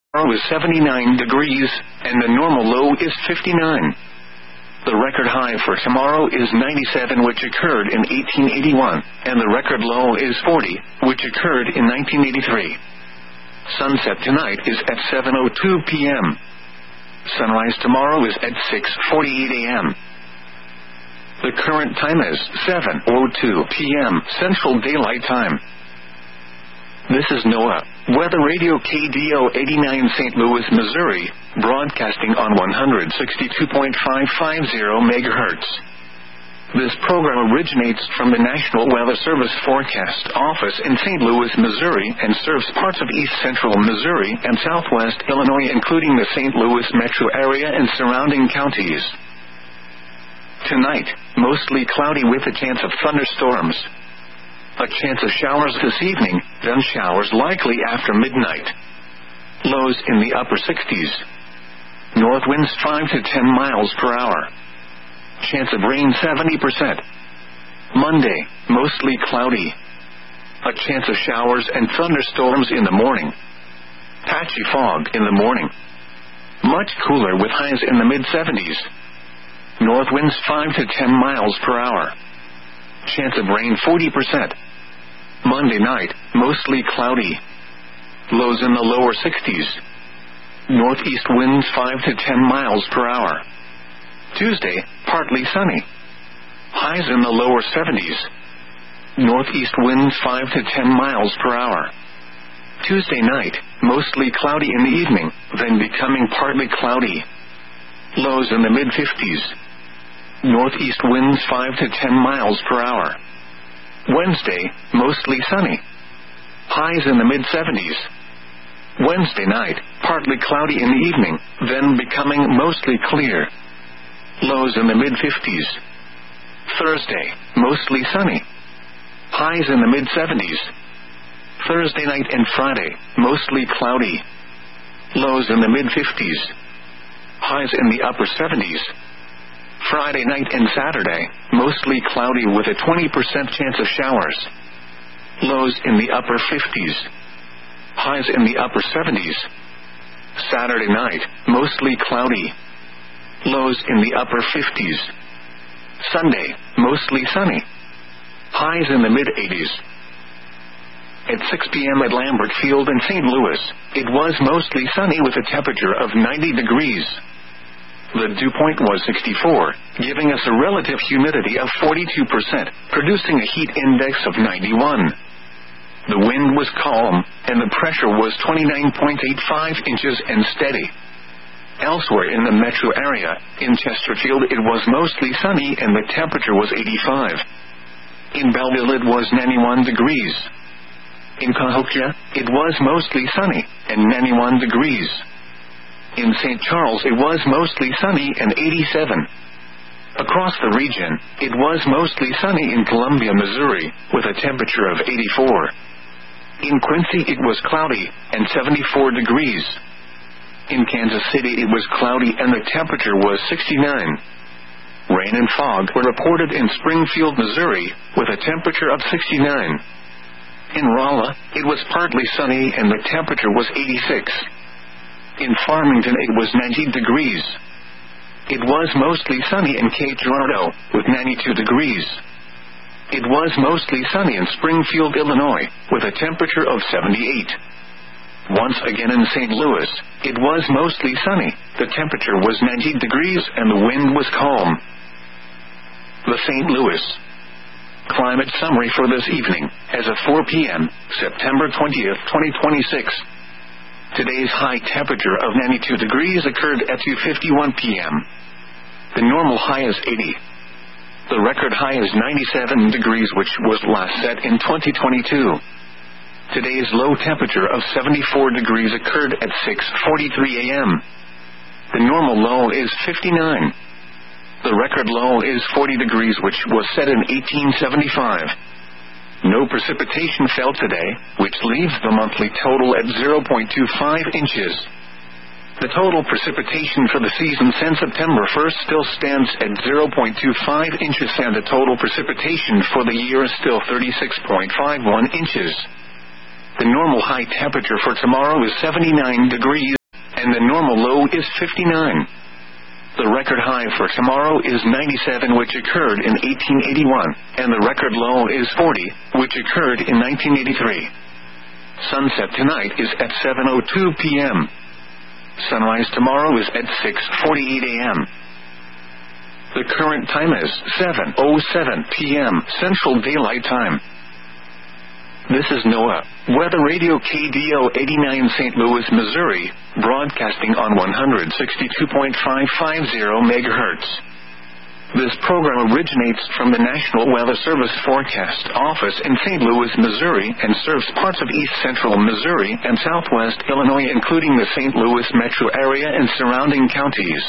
Tomorrow is 79 degrees, and the normal low is 59. The record high for tomorrow is 97, which occurred in 1881, and the record low is 40, which occurred in 1983. Sunset tonight is at 7:02 p.m. Sunrise tomorrow is at 6:48 a.m. The current time is 7:02 p.m. Central Daylight Time. This is NOAA Weather Radio KDO 89 St. Louis, Missouri, broadcasting on 162.550 MHz. This program originates from the National Weather Service Forecast Office in St. Louis, Missouri, and serves parts of east central Missouri and southwest Illinois, including the St. Louis metro area and surrounding counties. Tonight, mostly cloudy with a chance of thunderstorms. A chance of showers this evening, then showers likely after midnight. Lows in the upper 60s. North winds 5 to 10 miles per hour. Chance of rain 70%. Monday, mostly cloudy. A chance of showers and thunderstorms in the morning. Patchy fog in the morning. Much cooler with highs in the mid-70s. North winds 5 to 10 miles per hour. Chance of rain 40%. Monday night, mostly cloudy. Lows in the lower 60s. Northeast winds 5 to 10 miles per hour. Tuesday, partly sunny. Highs in the lower 70s. Northeast winds 5 to 10 miles per hour. Tuesday night, mostly cloudy in the evening, then becoming partly cloudy. Lows in the mid-50s. Northeast winds 5 to 10 miles per hour. Wednesday, mostly sunny. Highs in the mid-70s. Wednesday night, partly cloudy in the evening, then becoming mostly clear. Lows in the mid-50s. Thursday, mostly sunny. Highs in the mid-70s. Thursday night and Friday, mostly cloudy. Lows in the mid-50s. Highs in the upper 70s. Friday night and Saturday, mostly cloudy with a 20% chance of showers. Lows in the upper 50s. Highs in the upper 70s. Saturday night, mostly cloudy. Lows in the upper 50s. Sunday, mostly sunny. Highs in the mid-80s. At 6 p.m. at Lambert Field in St. Louis, it was mostly sunny with a temperature of 90 degrees. The dew point was 64, giving us a relative humidity of 42%, producing a heat index of 91. The wind was calm, and the pressure was 29.85 inches and steady. Elsewhere in the metro area, in Chesterfield, it was mostly sunny and the temperature was 85. In Belleville, it was 91 degrees. In Cahokia, it was mostly sunny and 91 degrees. In St. Charles, it was mostly sunny and 87. Across the region, it was mostly sunny in Columbia, Missouri, with a temperature of 84. In Quincy, it was cloudy and 74 degrees. In Kansas City, it was cloudy and the temperature was 69. Rain and fog were reported in Springfield, Missouri, with a temperature of 69. In Rolla, it was partly sunny and the temperature was 86. In Farmington, it was 90 degrees. It was mostly sunny in Cape Girardeau, with 92 degrees. It was mostly sunny in Springfield, Illinois, with a temperature of 78. Once again in St. Louis, it was mostly sunny, the temperature was 90 degrees and the wind was calm. The St. Louis climate summary for this evening, as of 4 p.m., September 20th, 2026. Today's high temperature of 92 degrees occurred at 2:51 p.m. The normal high is 80. The record high is 97 degrees, which was last set in 2022. Today's low temperature of 74 degrees occurred at 6:43 a.m. The normal low is 59. The record low is 40 degrees, which was set in 1875. No precipitation fell today, which leaves the monthly total at 0.25 inches. The total precipitation for the season since September 1st still stands at 0.25 inches, and the total precipitation for the year is still 36.51 inches. The normal high temperature for tomorrow is 79 degrees. and the normal low is 59. The record high for tomorrow is 97, which occurred in 1881, and the record low is 40, which occurred in 1983. Sunset tonight is at 7:02 p.m. Sunrise tomorrow is at 6:48 a.m. The current time is 7:07 p.m. Central Daylight Time. This is NOAA Weather Radio KDO 89 St. Louis, Missouri, broadcasting on 162.550 MHz. This program originates from the National Weather Service Forecast Office in St. Louis, Missouri, and serves parts of east central Missouri and southwest Illinois, including the St. Louis metro area and surrounding counties.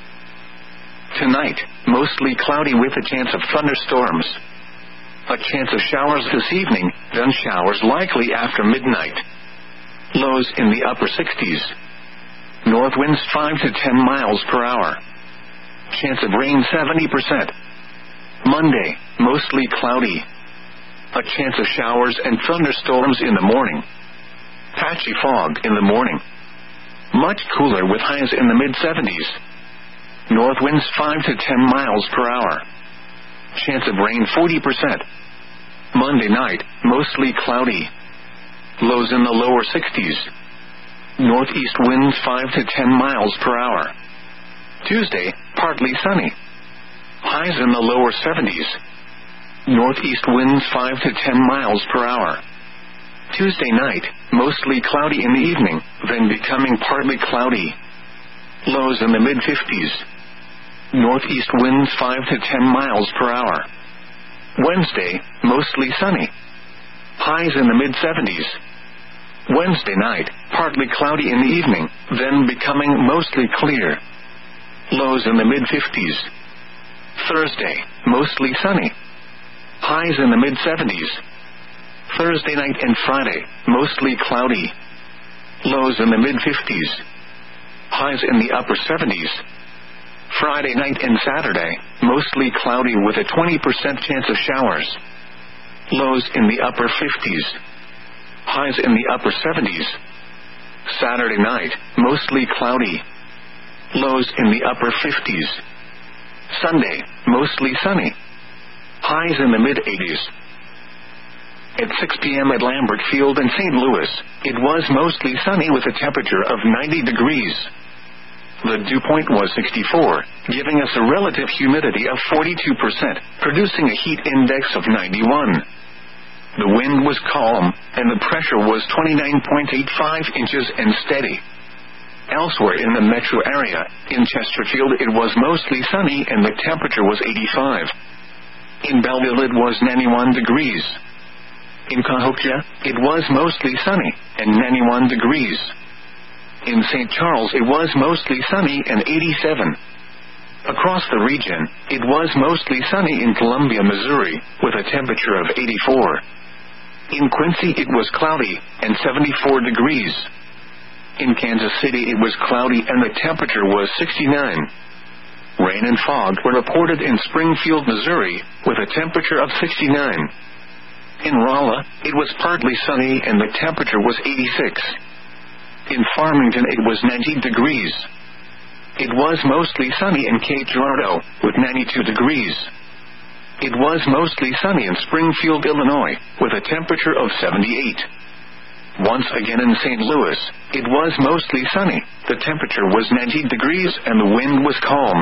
Tonight, mostly cloudy with a chance of thunderstorms. A chance of showers this evening, then showers likely after midnight. Lows in the upper 60s. North winds 5 to 10 miles per hour. Chance of rain 70%. Monday, mostly cloudy. A chance of showers and thunderstorms in the morning. Patchy fog in the morning. Much cooler with highs in the mid-70s. North winds 5 to 10 miles per hour. Chance of rain 40%. Monday night, mostly cloudy. Lows in the lower 60s. Northeast winds 5 to 10 miles per hour. Tuesday, partly sunny. Highs in the lower 70s. Northeast winds 5 to 10 miles per hour. Tuesday night, mostly cloudy in the evening, then becoming partly cloudy. Lows in the mid-50s. Northeast winds 5 to 10 miles per hour. Wednesday, mostly sunny. Highs in the mid-70s. Wednesday night, partly cloudy in the evening, then becoming mostly clear. Lows in the mid-50s. Thursday, mostly sunny. Highs in the mid-70s. Thursday night and Friday, mostly cloudy. Lows in the mid-50s. Highs in the upper 70s. Friday night and Saturday, mostly cloudy with a 20% chance of showers. Lows in the upper 50s. Highs in the upper 70s. Saturday night, mostly cloudy. Lows in the upper 50s. Sunday, mostly sunny. Highs in the mid-80s. At 6 p.m. at Lambert Field in St. Louis, it was mostly sunny with a temperature of 90 degrees. The dew point was 64, giving us a relative humidity of 42%, producing a heat index of 91. The wind was calm, and the pressure was 29.85 inches and steady. Elsewhere in the metro area, in Chesterfield it was mostly sunny and the temperature was 85. In Belleville it was 91 degrees. In Cahokia, it was mostly sunny and 91 degrees. In St. Charles it was mostly sunny and 87. Across the region, it was mostly sunny in Columbia, Missouri, with a temperature of 84. In Quincy it was cloudy and 74 degrees. In Kansas City it was cloudy and the temperature was 69. Rain and fog were reported in Springfield, Missouri, with a temperature of 69. In Rolla, it was partly sunny and the temperature was 86. In Farmington it was 90 degrees. It was mostly sunny in Cape Girardeau, with 92 degrees. It was mostly sunny in Springfield, Illinois, with a temperature of 78. Once again in St. Louis, it was mostly sunny, the temperature was 90 degrees and the wind was calm.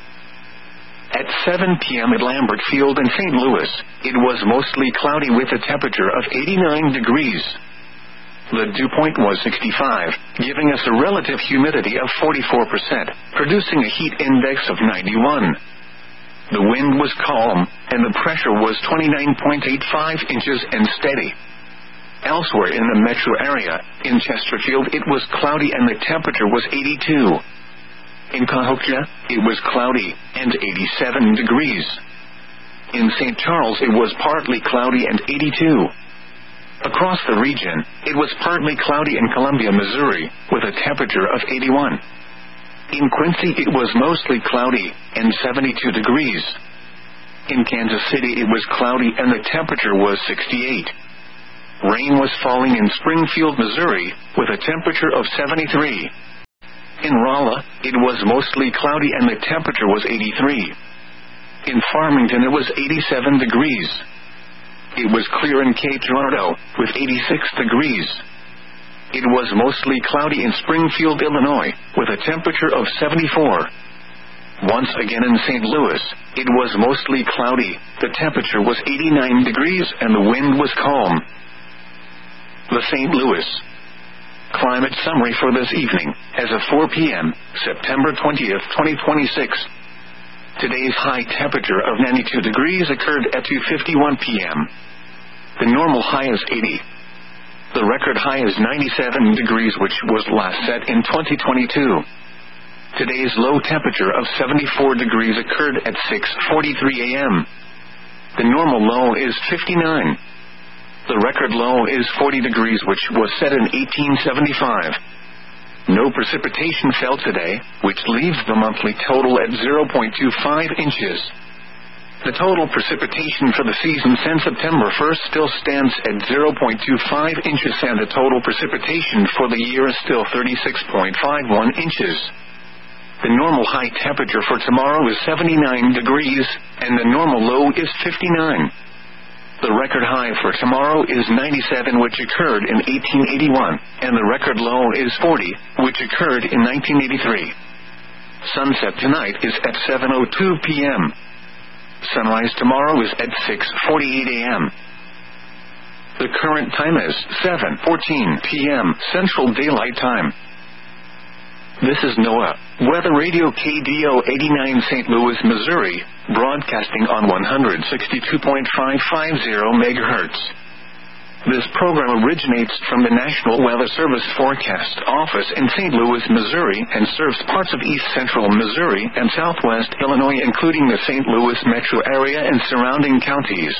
At 7 p.m. at Lambert Field in St. Louis, it was mostly cloudy with a temperature of 89 degrees. The dew point was 65, giving us a relative humidity of 44%, producing a heat index of 91. The wind was calm, and the pressure was 29.85 inches and steady. Elsewhere in the metro area, in Chesterfield it was cloudy and the temperature was 82. In Cahokia, it was cloudy and 87 degrees. In St. Charles it was partly cloudy and 82. Across the region, it was partly cloudy in Columbia, Missouri, with a temperature of 81. In Quincy it was mostly cloudy and 72 degrees. In Kansas City it was cloudy and the temperature was 68. Rain was falling in Springfield, Missouri, with a temperature of 73. In Rolla, it was mostly cloudy and the temperature was 83. In Farmington it was 87 degrees. It was clear in Cape Girardeau, with 86 degrees. It was mostly cloudy in Springfield, Illinois, with a temperature of 74. Once again in St. Louis, it was mostly cloudy, the temperature was 89 degrees and the wind was calm. The St. Louis climate summary for this evening, as of 4 p.m., September 20th, 2026. Today's high temperature of 92 degrees occurred at 2:51 p.m. The normal high is 80. The record high is 97 degrees, which was last set in 2022. Today's low temperature of 74 degrees occurred at 6:43 a.m. The normal low is 59. The record low is 40 degrees, which was set in 1875. No precipitation fell today, which leaves the monthly total at 0.25 inches. The total precipitation for the season since September 1st still stands at 0.25 inches, and the total precipitation for the year is still 36.51 inches. The normal high temperature for tomorrow is 79 degrees, and the normal low is 59. The record high for tomorrow is 97, which occurred in 1881, and the record low is 40, which occurred in 1983. Sunset tonight is at 7:02 p.m. Sunrise tomorrow is at 6:48 a.m. The current time is 7:14 p.m. Central Daylight Time. This is NOAA Weather Radio KDO 89 St. Louis, Missouri, broadcasting on 162.550 MHz. This program originates from the National Weather Service Forecast Office in St. Louis, Missouri, and serves parts of east central Missouri and southwest Illinois, including the St. Louis metro area and surrounding counties.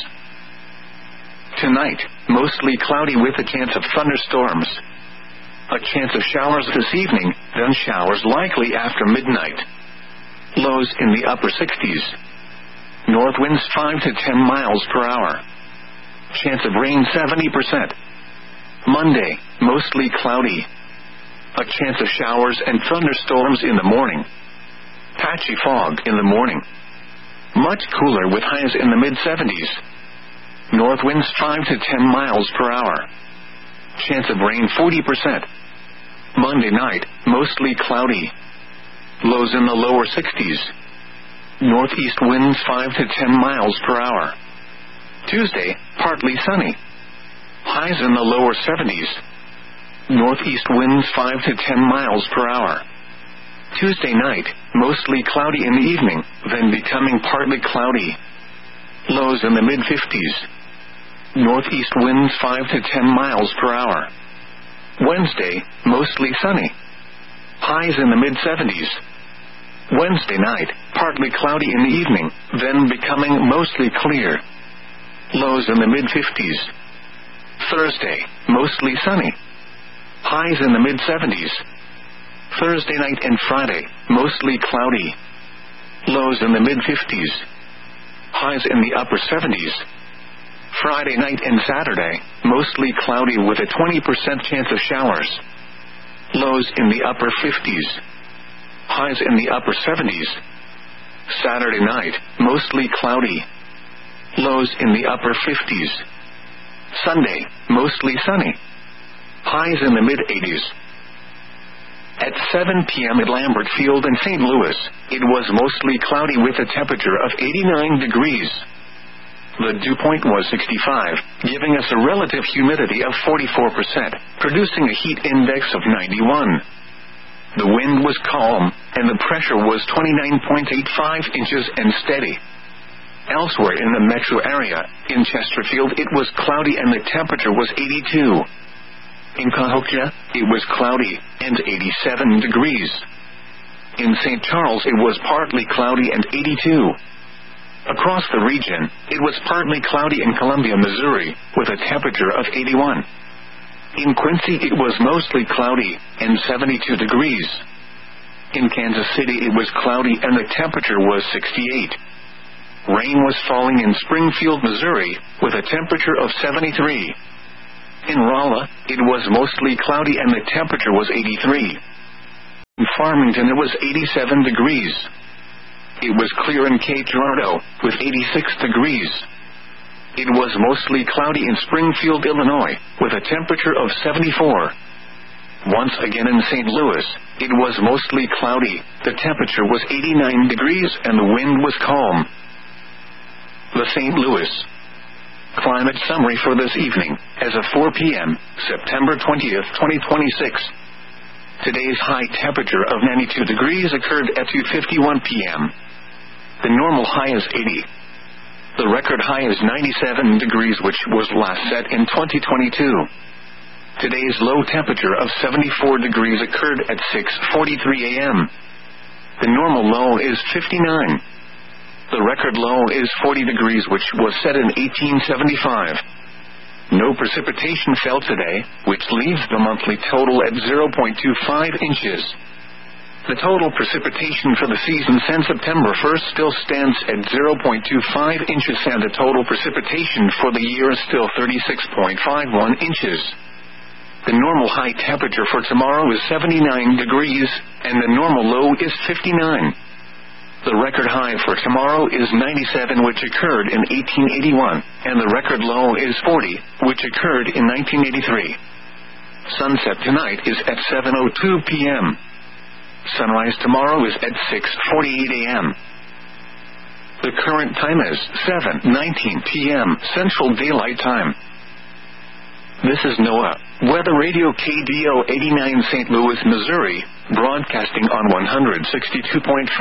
Tonight, mostly cloudy with a chance of thunderstorms. A chance of showers this evening, then showers likely after midnight. Lows in the upper 60s. North winds 5 to 10 miles per hour. Chance of rain 70%. Monday, mostly cloudy. A chance of showers and thunderstorms in the morning. Patchy fog in the morning. Much cooler with highs in the mid-70s. North winds 5 to 10 miles per hour. Chance of rain 40%. Monday night, mostly cloudy. Lows in the lower 60s. Northeast winds 5 to 10 miles per hour. Tuesday, partly sunny. Highs in the lower 70s. Northeast winds 5 to 10 miles per hour. Tuesday night, mostly cloudy in the evening, then becoming partly cloudy. Lows in the mid-50s. Northeast winds 5 to 10 miles per hour. Wednesday, mostly sunny. Highs in the mid-70s. Wednesday night, partly cloudy in the evening, then becoming mostly clear. Lows in the mid-50s. Thursday, mostly sunny. Highs in the mid-70s. Thursday night and Friday, mostly cloudy. Lows in the mid-50s. Highs in the upper 70s. Friday night and Saturday, mostly cloudy with a 20% chance of showers. Lows in the upper 50s. Highs in the upper 70s. Saturday night, mostly cloudy. Lows in the upper 50s. Sunday, mostly sunny. Highs in the mid-80s. At 7 p.m. at Lambert Field in St. Louis, it was mostly cloudy with a temperature of 89 degrees. The dew point was 65, giving us a relative humidity of 44%, producing a heat index of 91. The wind was calm, and the pressure was 29.85 inches and steady. Elsewhere in the metro area, in Chesterfield, it was cloudy and the temperature was 82. In Cahokia, it was cloudy and 87 degrees. In St. Charles, it was partly cloudy and 82. Across the region, it was partly cloudy in Columbia, Missouri, with a temperature of 81. In Quincy, it was mostly cloudy and 72 degrees. In Kansas City, it was cloudy and the temperature was 68. Rain was falling in Springfield, Missouri, with a temperature of 73. In Rolla, it was mostly cloudy and the temperature was 83. In Farmington it was 87 degrees. It was clear in Cape Girardeau, with 86 degrees. It was mostly cloudy in Springfield, Illinois, with a temperature of 74. Once again in St. Louis, it was mostly cloudy, the temperature was 89 degrees and the wind was calm. The St. Louis climate summary for this evening, as of 4 p.m., September 20th, 2026. Today's high temperature of 92 degrees occurred at 2:51 p.m. The normal high is 80. The record high is 97 degrees, which was last set in 2022. Today's low temperature of 74 degrees occurred at 6:43 a.m. The normal low is 59. The record low is 40 degrees, which was set in 1875. No precipitation fell today, which leaves the monthly total at 0.25 inches. The total precipitation for the season since September 1st still stands at 0.25 inches, and the total precipitation for the year is still 36.51 inches. The normal high temperature for tomorrow is 79 degrees, and the normal low is 59. The record high for tomorrow is 97, which occurred in 1881, and the record low is 40, which occurred in 1983. Sunset tonight is at 7:02 p.m. Sunrise tomorrow is at 6:48 a.m. The current time is 7:19 p.m. Central Daylight Time. This is NOAA Weather Radio KDO 89 St. Louis, Missouri, broadcasting on 162.550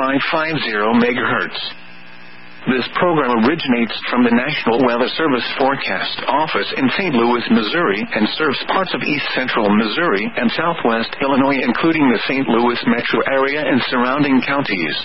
MHz. This program originates from the National Weather Service Forecast Office in St. Louis, Missouri, and serves parts of east central Missouri and southwest Illinois, including the St. Louis metro area and surrounding counties.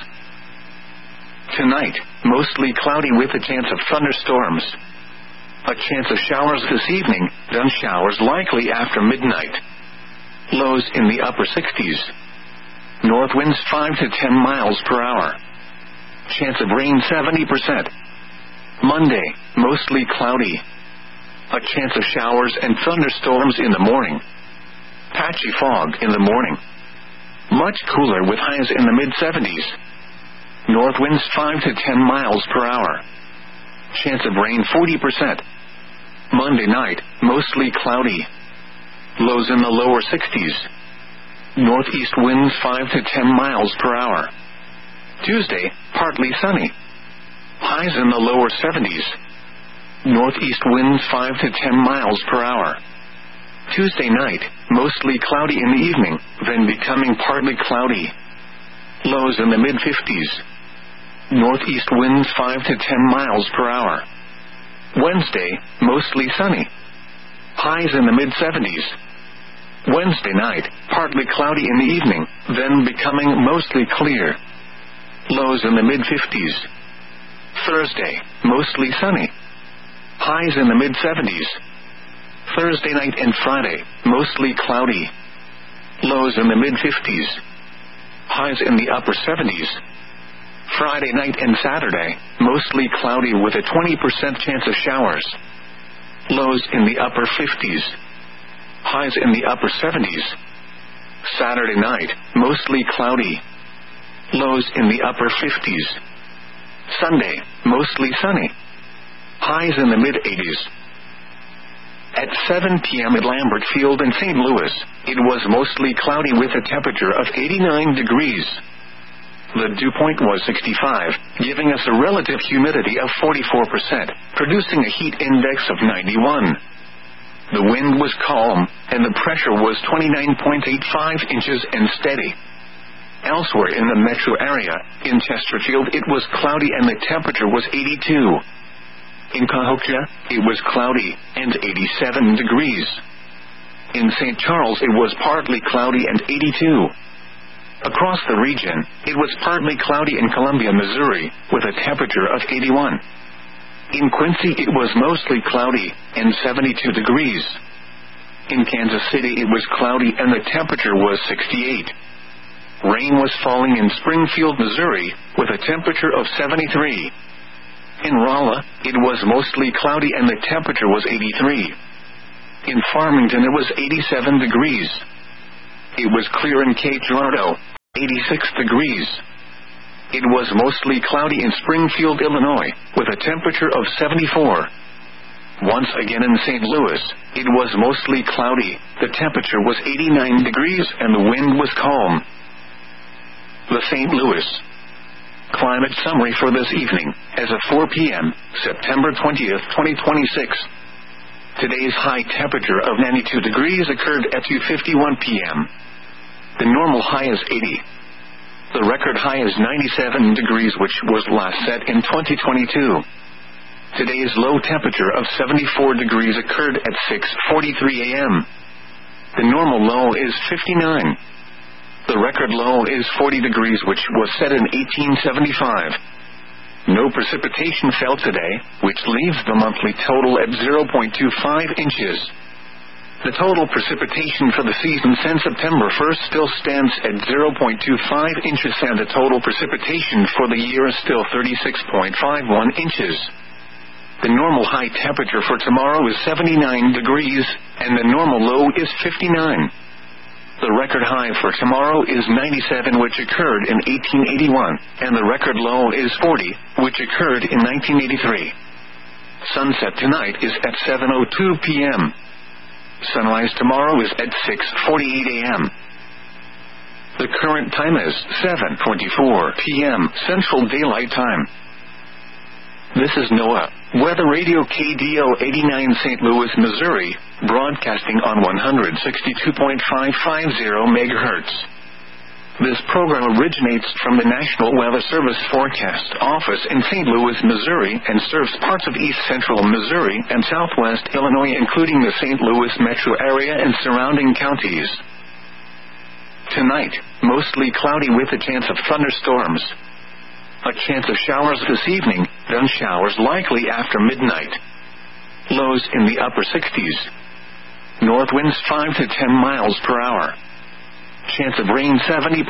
Tonight, mostly cloudy with a chance of thunderstorms. A chance of showers this evening, then showers likely after midnight. Lows in the upper 60s. North winds 5 to 10 miles per hour. Chance of rain 70%. Monday, mostly cloudy. A chance of showers and thunderstorms in the morning. Patchy fog in the morning. Much cooler with highs in the mid-70s. North winds 5 to 10 miles per hour. Chance of rain 40%. Monday night, mostly cloudy. Lows in the lower 60s. Northeast winds 5 to 10 miles per hour. Tuesday, partly sunny. Highs in the lower 70s. Northeast winds 5 to 10 miles per hour. Tuesday night, mostly cloudy in the evening, then becoming partly cloudy. Lows in the mid-50s. Northeast winds 5 to 10 miles per hour. Wednesday, mostly sunny. Highs in the mid-70s. Wednesday night, partly cloudy in the evening, then becoming mostly clear. Lows in the mid-50s. Thursday, mostly sunny. Highs in the mid-70s. Thursday night and Friday, mostly cloudy. Lows in the mid-50s. Highs in the upper 70s. Friday night and Saturday, mostly cloudy with a 20% chance of showers. Lows in the upper 50s. Highs in the upper 70s. Saturday night, mostly cloudy. Lows in the upper 50s. Sunday, mostly sunny. Highs in the mid-80s. At 7 p.m. at Lambert Field in St. Louis, it was mostly cloudy with a temperature of 89 degrees. The dew point was 65, giving us a relative humidity of 44%, producing a heat index of 91. The wind was calm, and the pressure was 29.85 inches and steady. Elsewhere in the metro area, in Chesterfield, it was cloudy and the temperature was 82. In Cahokia, it was cloudy and 87 degrees. In St. Charles, it was partly cloudy and 82. Across the region, it was partly cloudy in Columbia, Missouri, with a temperature of 81. In Quincy, it was mostly cloudy and 72 degrees. In Kansas City, it was cloudy and the temperature was 68. Rain was falling in Springfield, Missouri, with a temperature of 73. In Rolla, it was mostly cloudy and the temperature was 83. In Farmington, it was 87 degrees. It was clear in Cape Girardeau, 86 degrees. It was mostly cloudy in Springfield, Illinois, with a temperature of 74. Once again in St. Louis, it was mostly cloudy, the temperature was 89 degrees and the wind was calm. The St. Louis climate summary for this evening, as of 4 p.m., September 20th, 2026. Today's high temperature of 92 degrees occurred at 2:51 p.m. The normal high is 80. The record high is 97 degrees, which was last set in 2022. Today's low temperature of 74 degrees occurred at 6:43 a.m. The normal low is 59. The record low is 40 degrees, which was set in 1875. No precipitation fell today, which leaves the monthly total at 0.25 inches. The total precipitation for the season since September 1st still stands at 0.25 inches, and the total precipitation for the year is still 36.51 inches. The normal high temperature for tomorrow is 79 degrees, and the normal low is 59. The record high for tomorrow is 97, which occurred in 1881, and the record low is 40, which occurred in 1983. Sunset tonight is at 7:02 p.m. Sunrise tomorrow is at 6:48 a.m. The current time is 7:24 p.m. Central Daylight Time. This is NOAA Weather Radio KDO 89 St. Louis, Missouri, broadcasting on 162.550 MHz. This program originates from the National Weather Service Forecast Office in St. Louis, Missouri, and serves parts of east central Missouri and southwest Illinois, including the St. Louis metro area and surrounding counties. Tonight, mostly cloudy with a chance of thunderstorms. A chance of showers this evening, then showers likely after midnight. Lows in the upper 60s. North winds 5 to 10 miles per hour. Chance of rain 70%.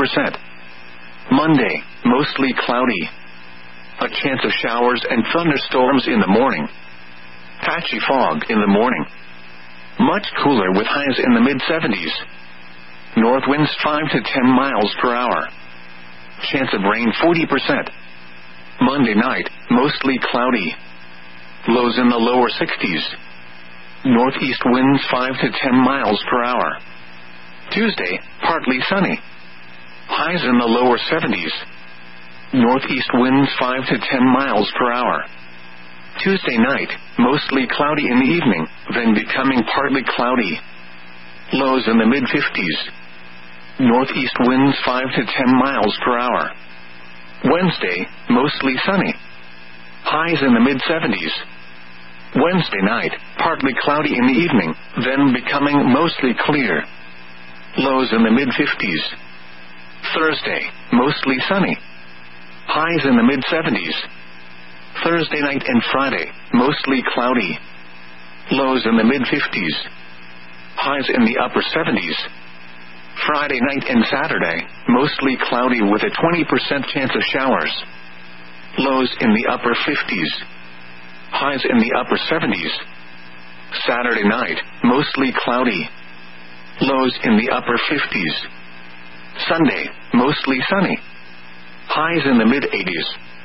Monday, mostly cloudy. A chance of showers and thunderstorms in the morning. Patchy fog in the morning. Much cooler with highs in the mid-70s. North winds 5 to 10 miles per hour. Chance of rain 40%. Monday night, mostly cloudy. Lows in the lower 60s. Northeast winds 5 to 10 miles per hour. Tuesday, partly sunny. Highs in the lower 70s. Northeast winds 5 to 10 miles per hour. Tuesday night, mostly cloudy in the evening, then becoming partly cloudy. Lows in the mid-50s. Northeast winds 5 to 10 miles per hour. Wednesday, mostly sunny. Highs in the mid-70s. Wednesday night, partly cloudy in the evening, then becoming mostly clear. Lows in the mid-50s. Thursday, mostly sunny. Highs in the mid-70s. Thursday night and Friday, mostly cloudy. Lows in the mid-50s. Highs in the upper 70s. Friday night and Saturday, mostly cloudy with a 20% chance of showers. Lows in the upper 50s. Highs in the upper 70s. Saturday night, mostly cloudy. Lows in the upper 50s. Sunday, mostly sunny. Highs in the mid-80s.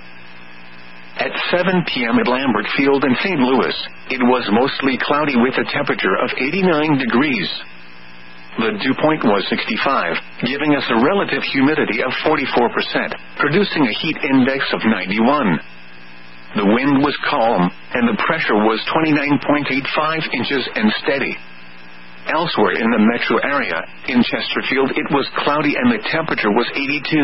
At 7 p.m. at Lambert Field in St. Louis, it was mostly cloudy with a temperature of 89 degrees. The dew point was 65, giving us a relative humidity of 44%, producing a heat index of 91. The wind was calm, and the pressure was 29.85 inches and steady. Elsewhere in the metro area, in Chesterfield, it was cloudy and the temperature was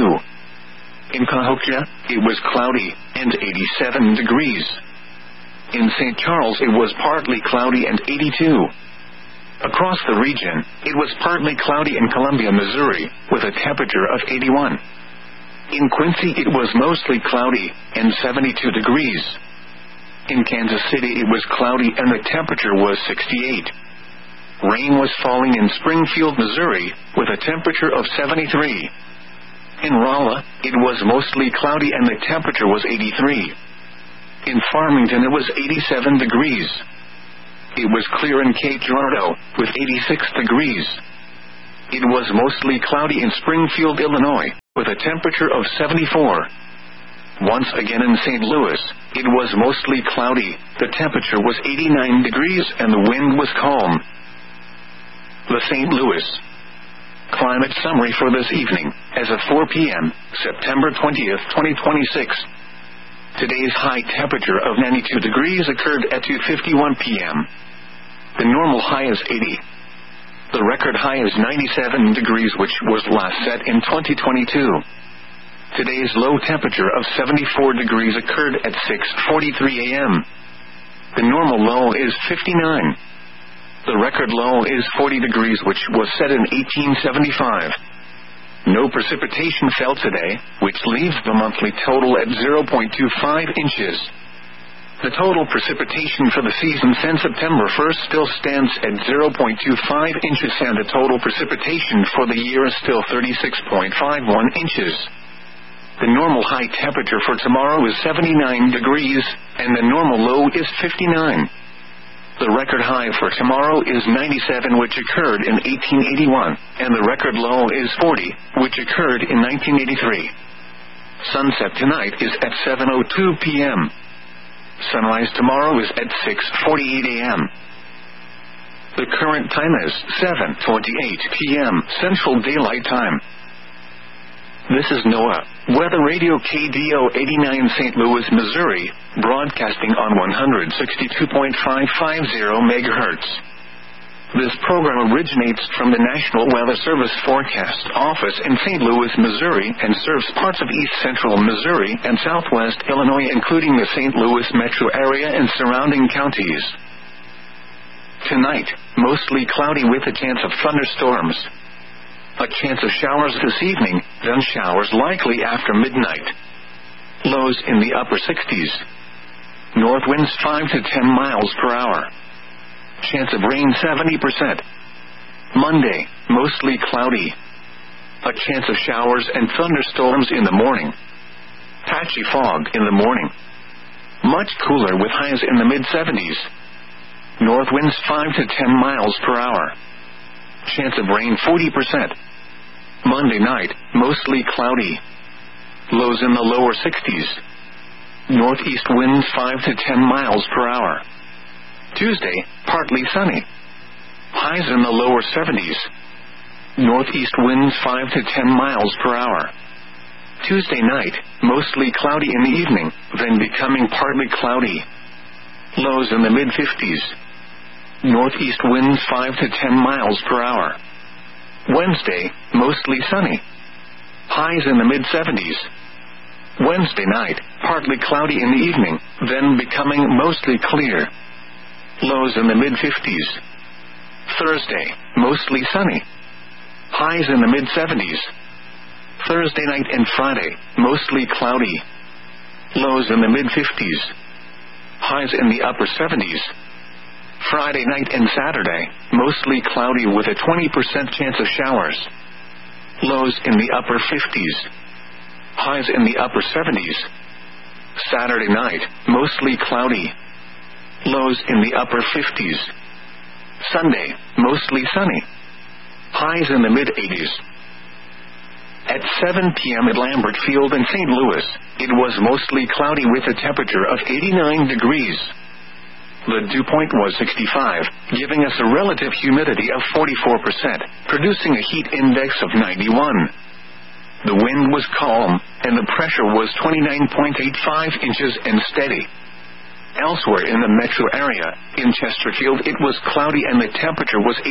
82. In Cahokia, it was cloudy and 87 degrees. In St. Charles, it was partly cloudy and 82. Across the region, it was partly cloudy in Columbia, Missouri, with a temperature of 81. In Quincy, it was mostly cloudy and 72 degrees. In Kansas City, it was cloudy and the temperature was 68. Rain was falling in Springfield, Missouri, with a temperature of 73. In Rolla, it was mostly cloudy and the temperature was 83. In Farmington, it was 87 degrees. It was clear in Cape Girardeau, with 86 degrees. It was mostly cloudy in Springfield, Illinois, with a temperature of 74. Once again in St. Louis, it was mostly cloudy, the temperature was 89 degrees and the wind was calm. The St. Louis climate summary for this evening, as of 4 p.m., September 20th, 2026. Today's high temperature of 92 degrees occurred at 2:51 p.m. The normal high is 80. The record high is 97 degrees, which was last set in 2022. Today's low temperature of 74 degrees occurred at 6:43 a.m. The normal low is 59. The record low is 40 degrees, which was set in 1875. No precipitation fell today, which leaves the monthly total at 0.25 inches. The total precipitation for the season since September 1st still stands at 0.25 inches, and the total precipitation for the year is still 36.51 inches. The normal high temperature for tomorrow is 79 degrees, and the normal low is 59. The record high for tomorrow is 97, which occurred in 1881, and the record low is 40, which occurred in 1983. Sunset tonight is at 7:02 p.m. Sunrise tomorrow is at 6:48 a.m. The current time is 7:28 p.m. Central Daylight Time. This is NOAA Weather Radio KDO 89 St. Louis, Missouri, broadcasting on 162.550 MHz. This program originates from the National Weather Service Forecast Office in St. Louis, Missouri, and serves parts of east central Missouri and southwest Illinois, including the St. Louis metro area and surrounding counties. Tonight, mostly cloudy with a chance of thunderstorms. A chance of showers this evening, then showers likely after midnight. Lows in the upper 60s. North winds 5 to 10 miles per hour. Chance of rain 70%. Monday, mostly cloudy. A chance of showers and thunderstorms in the morning. Patchy fog in the morning. Much cooler with highs in the mid-70s. North winds 5 to 10 miles per hour. Chance of rain 40%. Monday night, mostly cloudy. Lows in the lower 60s. Northeast winds 5 to 10 miles per hour. Tuesday, partly sunny. Highs in the lower 70s. Northeast winds 5 to 10 miles per hour. Tuesday night, mostly cloudy in the evening, then becoming partly cloudy. Lows in the mid-50s. Northeast winds 5 to 10 miles per hour. Wednesday, mostly sunny. Highs in the mid-70s. Wednesday night, partly cloudy in the evening, then becoming mostly clear. Lows in the mid-50s. Thursday, mostly sunny. Highs in the mid-70s. Thursday night and Friday, mostly cloudy. Lows in the mid-50s. Highs in the upper 70s. Friday night and Saturday, mostly cloudy with a 20% chance of showers. Lows in the upper 50s. Highs in the upper 70s. Saturday night, mostly cloudy. Lows in the upper 50s. Sunday, mostly sunny. Highs in the mid-80s. At 7 p.m. at Lambert Field in St. Louis, it was mostly cloudy with a temperature of 89 degrees. The dew point was 65, giving us a relative humidity of 44%, producing a heat index of 91. The wind was calm, and the pressure was 29.85 inches and steady. Elsewhere in the metro area, in Chesterfield it was cloudy and the temperature was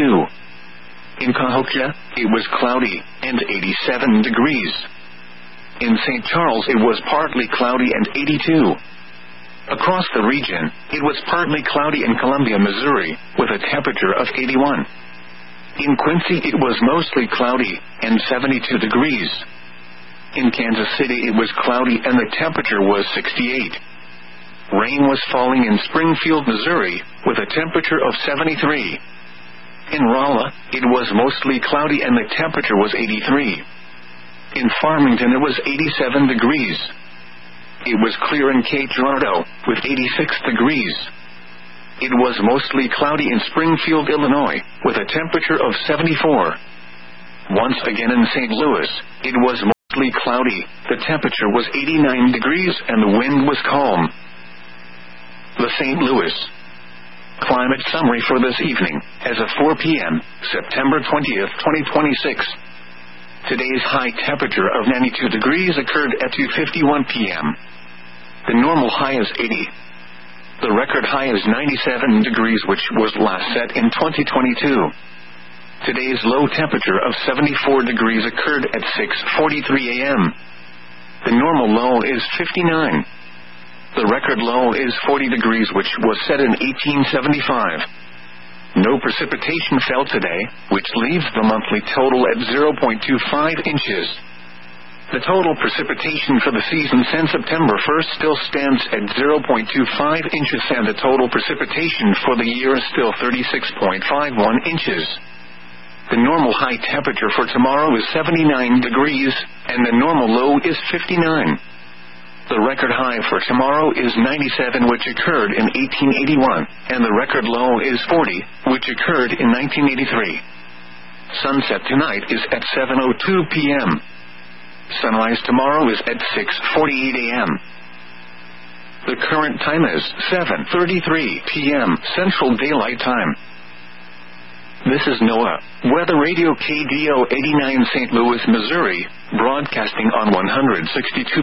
82. In Cahokia, it was cloudy, and 87 degrees. In St. Charles it was partly cloudy and 82. Across the region, it was partly cloudy in Columbia, Missouri, with a temperature of 81. In Quincy, it was mostly cloudy, and 72 degrees. In Kansas City, it was cloudy, and the temperature was 68. Rain was falling in Springfield, Missouri, with a temperature of 73. In Rolla, it was mostly cloudy, and the temperature was 83. In Farmington, it was 87 degrees. It was clear in Cape Girardeau, with 86 degrees. It was mostly cloudy in Springfield, Illinois, with a temperature of 74. Once again in St. Louis, it was mostly cloudy, the temperature was 89 degrees and the wind was calm. The St. Louis climate summary for this evening, as of 4 p.m., September 20th, 2026. Today's high temperature of 92 degrees occurred at 2:51 p.m. The normal high is 80. The record high is 97 degrees, which was last set in 2022. Today's low temperature of 74 degrees occurred at 6:43 a.m. The normal low is 59. The record low is 40 degrees, which was set in 1875. No precipitation fell today, which leaves the monthly total at 0.25 inches. The total precipitation for the season since September 1st still stands at 0.25 inches, and the total precipitation for the year is still 36.51 inches. The normal high temperature for tomorrow is 79 degrees, and the normal low is 59. The record high for tomorrow is 97, which occurred in 1881, and the record low is 40, which occurred in 1983. Sunset tonight is at 7:02 p.m. Sunrise tomorrow is at 6:48 a.m. The current time is 7:33 p.m. Central Daylight Time. This is NOAA Weather Radio KDO 89 St. Louis, Missouri, broadcasting on 162.550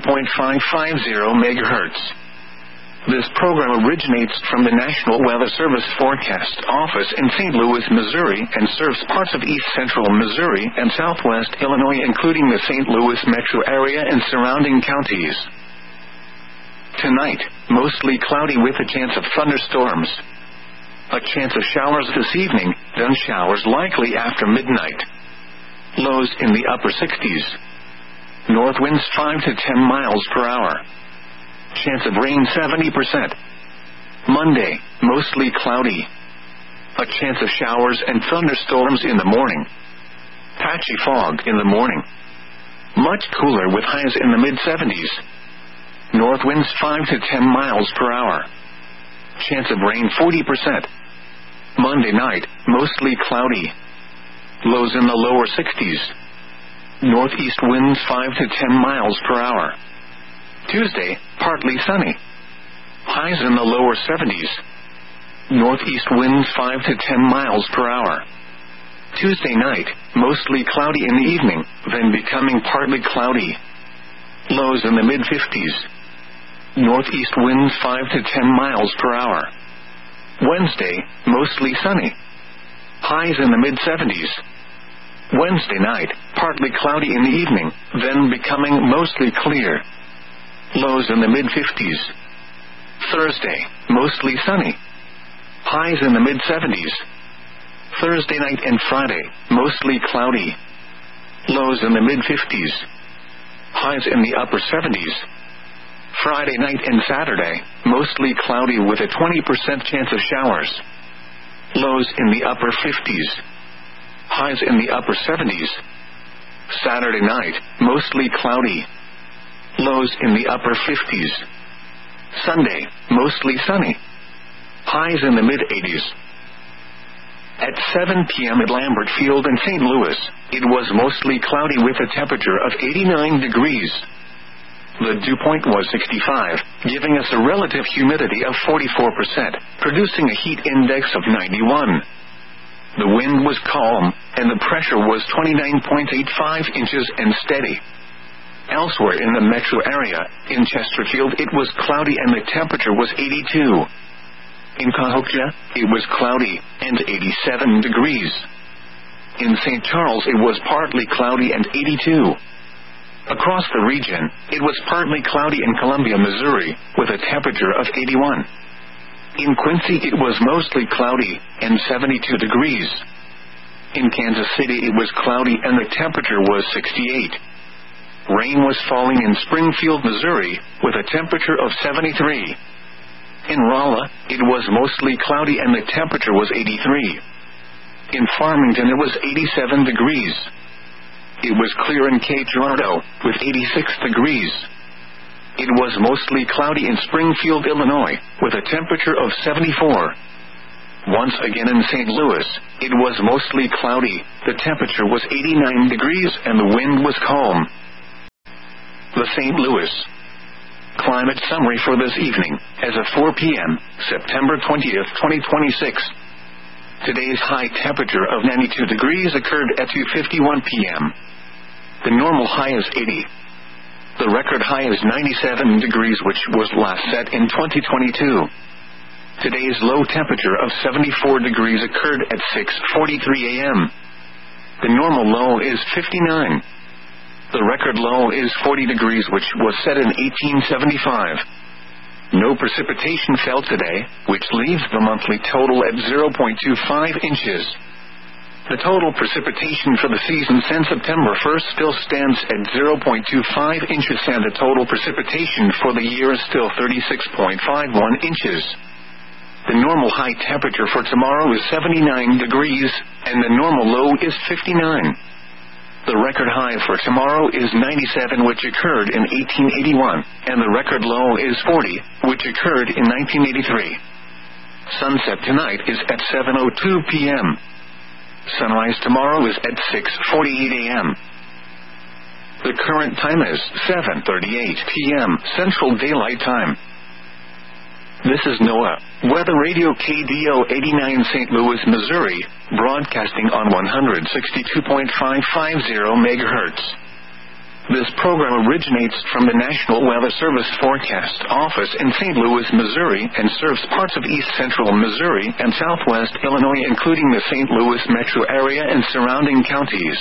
MHz. This program originates from the National Weather Service Forecast Office in St. Louis, Missouri, and serves parts of east central Missouri and southwest Illinois, including the St. Louis metro area and surrounding counties. Tonight, mostly cloudy with a chance of thunderstorms. A chance of showers this evening, then showers likely after midnight. Lows in the upper 60s. North winds 5 to 10 miles per hour. Chance of rain 70%. Monday, mostly cloudy. A chance of showers and thunderstorms in the morning. Patchy fog in the morning. Much cooler with highs in the mid-70s. North winds 5 to 10 miles per hour. Chance of rain 40%. Monday night, mostly cloudy. Lows in the lower 60s. Northeast winds 5 to 10 miles per hour. Tuesday, partly sunny. Highs in the lower 70s. Northeast winds 5 to 10 miles per hour. Tuesday night, mostly cloudy in the evening, then becoming partly cloudy. Lows in the mid-50s. Northeast winds 5 to 10 miles per hour. Wednesday, mostly sunny. Highs in the mid-70s. Wednesday night, partly cloudy in the evening, then becoming mostly clear. Lows in the mid-50s. Thursday, mostly sunny. Highs in the mid-70s. Thursday night and Friday, mostly cloudy. Lows in the mid-50s. Highs in the upper 70s. Friday night and Saturday, mostly cloudy with a 20% chance of showers. Lows in the upper 50s. Highs in the upper 70s. Saturday night, mostly cloudy. Lows in the upper 50s. Sunday, mostly sunny. Highs in the mid-80s. At 7 p.m. at Lambert Field in St. Louis, it was mostly cloudy with a temperature of 89 degrees. The dew point was 65, giving us a relative humidity of 44%, producing a heat index of 91. The wind was calm, and the pressure was 29.85 inches and steady. Elsewhere in the metro area, in Chesterfield, it was cloudy and the temperature was 82. In Cahokia, it was cloudy and 87 degrees. In St. Charles, it was partly cloudy and 82. Across the region, it was partly cloudy in Columbia, Missouri, with a temperature of 81. In Quincy, it was mostly cloudy and 72 degrees. In Kansas City, it was cloudy and the temperature was 68. Rain was falling in Springfield, Missouri, with a temperature of 73. In Rolla, it was mostly cloudy and the temperature was 83. In Farmington, it was 87 degrees. It was clear in Cape Girardeau, with 86 degrees. It was mostly cloudy in Springfield, Illinois, with a temperature of 74. Once again in St. Louis, it was mostly cloudy, the temperature was 89 degrees and the wind was calm. The St. Louis climate summary for this evening, as of 4 p.m., September 20th, 2026. Today's high temperature of 92 degrees occurred at 2:51 p.m. The normal high is 80. The record high is 97 degrees, which was last set in 2022. Today's low temperature of 74 degrees occurred at 6:43 a.m. The normal low is 59. The record low is 40 degrees, which was set in 1875. No precipitation fell today, which leaves the monthly total at 0.25 inches. The total precipitation for the season since September 1st still stands at 0.25 inches, and the total precipitation for the year is still 36.51 inches. The normal high temperature for tomorrow is 79 degrees, and the normal low is 59. The record high for tomorrow is 97, which occurred in 1881, and the record low is 40, which occurred in 1983. Sunset tonight is at 7:02 p.m. Sunrise tomorrow is at 6:48 a.m. The current time is 7:38 p.m. Central Daylight Time. This is NOAA Weather Radio KDO 89 St. Louis, Missouri, broadcasting on 162.550 MHz. This program originates from the National Weather Service Forecast Office in St. Louis, Missouri, and serves parts of east central Missouri and southwest Illinois, including the St. Louis metro area and surrounding counties.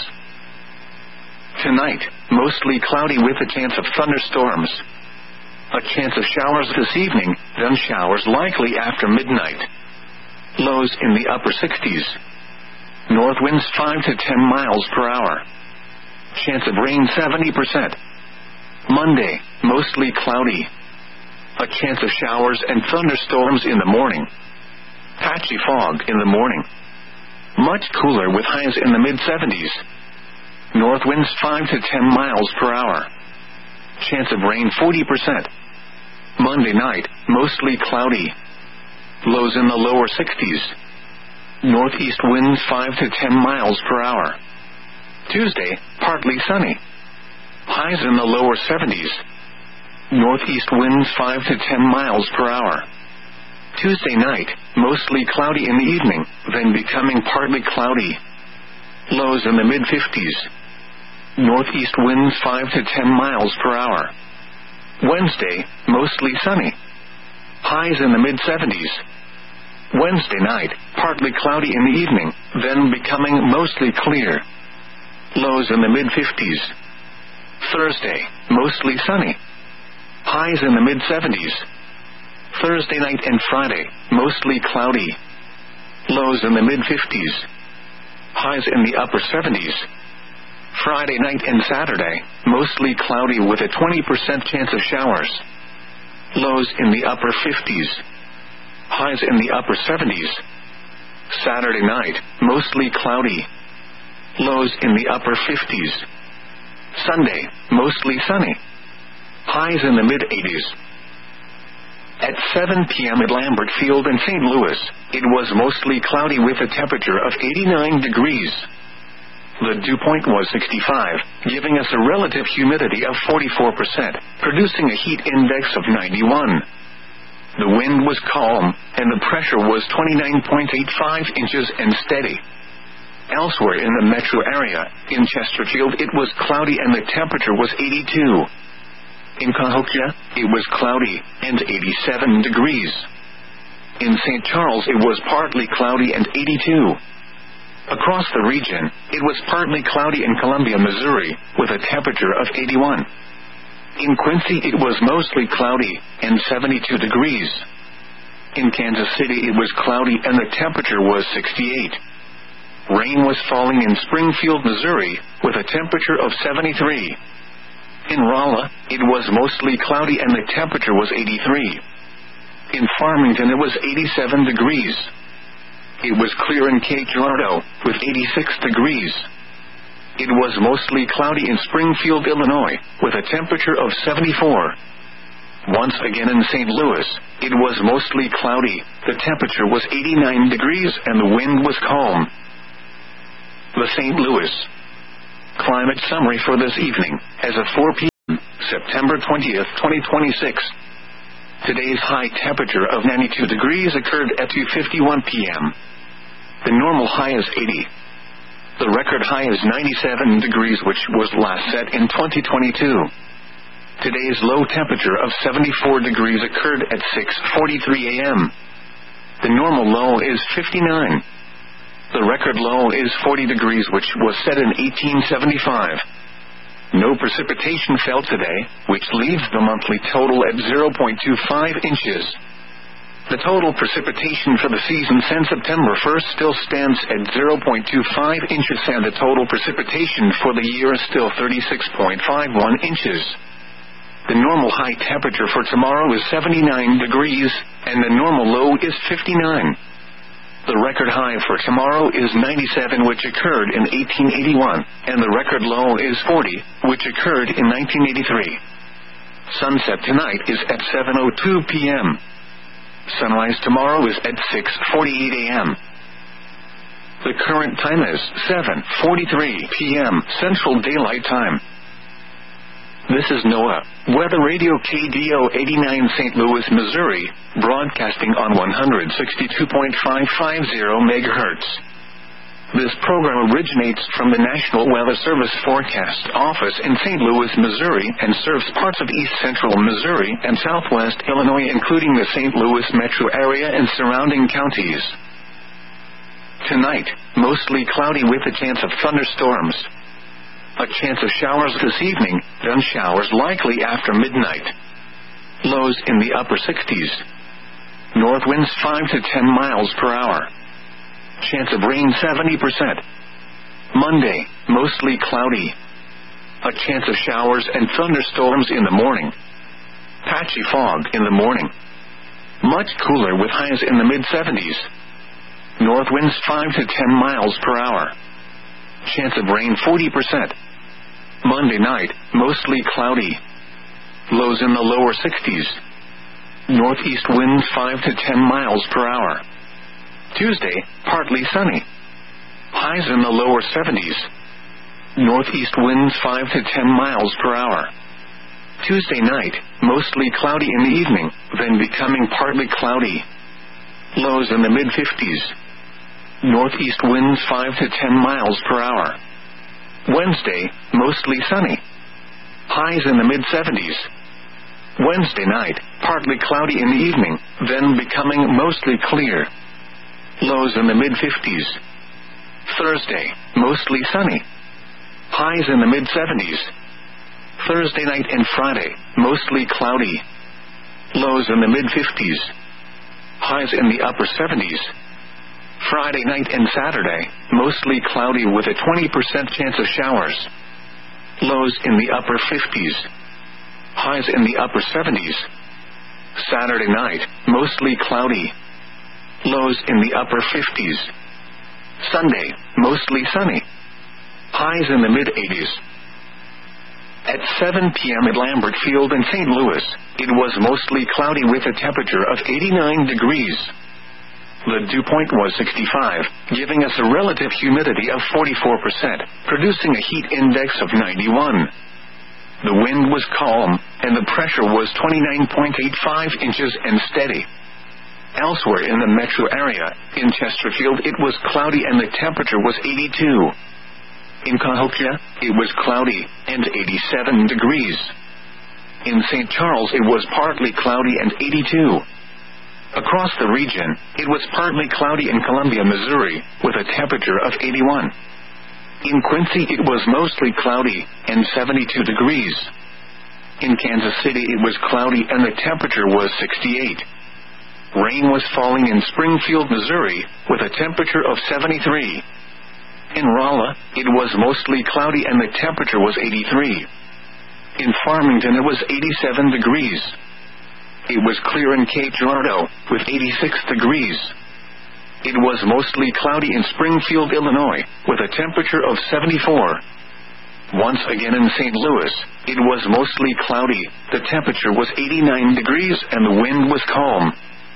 Tonight, mostly cloudy with a chance of thunderstorms. A chance of showers this evening, then showers likely after midnight. Lows in the upper 60s. North winds 5 to 10 miles per hour. Chance of rain 70%. Monday, mostly cloudy. A chance of showers and thunderstorms in the morning. Patchy fog in the morning. Much cooler with highs in the mid-70s. North winds 5 to 10 miles per hour. Chance of rain 40%. Monday night, mostly cloudy. Lows in the lower 60s. Northeast winds 5 to 10 miles per hour. Tuesday, partly sunny. Highs in the lower 70s. Northeast winds 5 to 10 miles per hour. Tuesday night, mostly cloudy in the evening, then becoming partly cloudy. Lows in the mid-50s. Northeast winds 5 to 10 miles per hour. Wednesday, mostly sunny. Highs in the mid-70s. Wednesday night, partly cloudy in the evening, then becoming mostly clear. Lows in the mid-50s. Thursday, mostly sunny. Highs in the mid-70s. Thursday night and Friday, mostly cloudy. Lows in the mid-50s. Highs in the upper 70s. Friday night and Saturday, mostly cloudy with a 20% chance of showers. Lows in the upper 50s. Highs in the upper 70s. Saturday night, mostly cloudy. Lows in the upper 50s. Sunday, mostly sunny. Highs in the mid-80s. At 7 p.m. at Lambert Field in St. Louis, it was mostly cloudy with a temperature of 89 degrees. The dew point was 65, giving us a relative humidity of 44%, producing a heat index of 91. The wind was calm, and the pressure was 29.85 inches and steady. Elsewhere in the metro area, in Chesterfield, it was cloudy and the temperature was 82. In Cahokia, it was cloudy and 87 degrees. In St. Charles, it was partly cloudy and 82. Across the region, it was partly cloudy in Columbia, Missouri, with a temperature of 81. In Quincy, it was mostly cloudy and 72 degrees. In Kansas City, it was cloudy and the temperature was 68. Rain was falling in Springfield, Missouri, with a temperature of 73. In Rolla, it was mostly cloudy and the temperature was 83. In Farmington, it was 87 degrees. It was clear in Cape Girardeau, with 86 degrees. It was mostly cloudy in Springfield, Illinois, with a temperature of 74. Once again in St. Louis, it was mostly cloudy, the temperature was 89 degrees and the wind was calm. The St. Louis climate summary for this evening, as of 4 p.m., September 20th, 2026. Today's high temperature of 92 degrees occurred at 2:51 p.m. The normal high is 80. The record high is 97 degrees, which was last set in 2022. Today's low temperature of 74 degrees occurred at 6:43 a.m. The normal low is 59. The record low is 40 degrees, which was set in 1875. No precipitation fell today, which leaves the monthly total at 0.25 inches. The total precipitation for the season since September 1st still stands at 0.25 inches, and the total precipitation for the year is still 36.51 inches. The normal high temperature for tomorrow is 79 degrees, and the normal low is 59. The record high for tomorrow is 97, which occurred in 1881, and the record low is 40, which occurred in 1983. Sunset tonight is at 7:02 p.m. Sunrise tomorrow is at 6:48 a.m. The current time is 7:43 p.m. Central Daylight Time. This is NOAA Weather Radio KDO 89 St. Louis, Missouri, broadcasting on 162.550 MHz. This program originates from the National Weather Service Forecast Office in St. Louis, Missouri, and serves parts of east central Missouri and southwest Illinois, including the St. Louis metro area and surrounding counties. Tonight, mostly cloudy with a chance of thunderstorms. A chance of showers this evening, then showers likely after midnight. Lows in the upper 60s. North winds 5 to 10 miles per hour. Chance of rain 70%. Monday, mostly cloudy. A chance of showers and thunderstorms in the morning. Patchy fog in the morning. Much cooler with highs in the mid-70s. North winds 5 to 10 miles per hour. Chance of rain 40%. Monday night, mostly cloudy. Lows in the lower 60s. Northeast winds 5 to 10 miles per hour. Tuesday, partly sunny. Highs in the lower 70s. Northeast winds 5 to 10 miles per hour. Tuesday night, mostly cloudy in the evening, then becoming partly cloudy. Lows in the mid-50s. Northeast winds 5 to 10 miles per hour. Wednesday, mostly sunny. Highs in the mid-70s. Wednesday night, partly cloudy in the evening, then becoming mostly clear. Lows in the mid-50s. Thursday, mostly sunny. Highs in the mid-70s. Thursday night and Friday, mostly cloudy. Lows in the mid-50s. Highs in the upper 70s. Friday night and Saturday, mostly cloudy with a 20% chance of showers. Lows in the upper 50s. Highs in the upper 70s. Saturday night, mostly cloudy. Lows in the upper 50s. Sunday, mostly sunny. Highs in the mid-80s. At 7 p.m. at Lambert Field in St. Louis, it was mostly cloudy with a temperature of 89 degrees. The dew point was 65, giving us a relative humidity of 44%, producing a heat index of 91. The wind was calm, and the pressure was 29.85 inches and steady. Elsewhere in the metro area, in Chesterfield, it was cloudy and the temperature was 82. In Cahokia, it was cloudy and 87 degrees. In St. Charles, it was partly cloudy and 82. Across the region, it was partly cloudy in Columbia, Missouri, with a temperature of 81. In Quincy, it was mostly cloudy and 72 degrees. In Kansas City, it was cloudy and the temperature was 68. Rain was falling in Springfield, Missouri, with a temperature of 73. In Rolla, it was mostly cloudy and the temperature was 83. In Farmington, it was 87 degrees. It was clear in Cape Girardeau, with 86 degrees. It was mostly cloudy in Springfield, Illinois, with a temperature of 74. Once again in St. Louis, it was mostly cloudy, the temperature was 89 degrees and the wind was calm.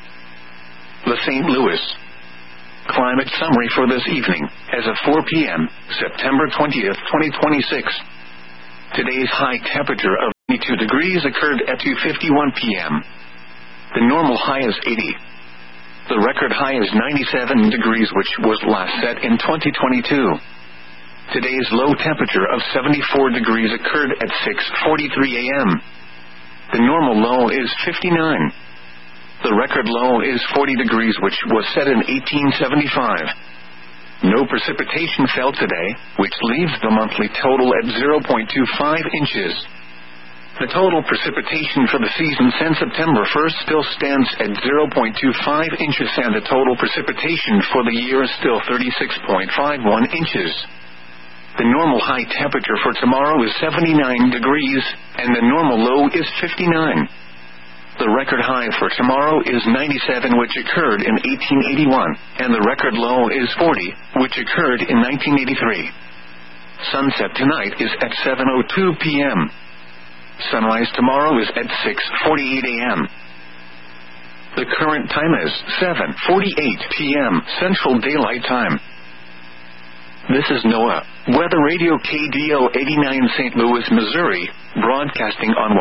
The St. Louis climate summary for this evening, as of 4 p.m., September 20th, 2026. Today's high temperature of 92 degrees occurred at 2:51 p.m. The normal high is 80. The record high is 97 degrees, which was last set in 2022. Today's low temperature of 74 degrees occurred at 6:43 a.m. The normal low is 59. The record low is 40 degrees, which was set in 1875. No precipitation fell today, which leaves the monthly total at 0.25 inches. The total precipitation for the season since September 1st still stands at 0.25 inches, and the total precipitation for the year is still 36.51 inches. The normal high temperature for tomorrow is 79 degrees, and the normal low is 59. The record high for tomorrow is 97, which occurred in 1881, and the record low is 40, which occurred in 1983. Sunset tonight is at 7:02 p.m. Sunrise tomorrow is at 6:48 a.m. The current time is 7:48 p.m. Central Daylight Time. This is NOAA Weather Radio KDO 89 St. Louis, Missouri, broadcasting on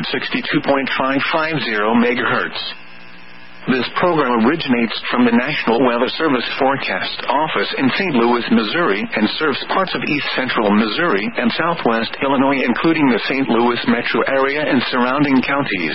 162.550 MHz. This program originates from the National Weather Service Forecast Office in St. Louis, Missouri, and serves parts of east central Missouri and southwest Illinois, including the St. Louis metro area and surrounding counties.